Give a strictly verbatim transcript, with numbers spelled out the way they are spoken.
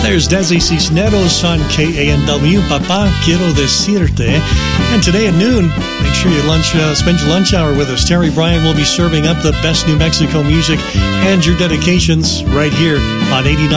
There's Desi Cisneros on K A N W, Papa Quiero Decirte. And today at noon, make sure you lunch, uh, spend your lunch hour with us. Terry Bryan will be serving up the best New Mexico music and your dedications right here on eighty-nine.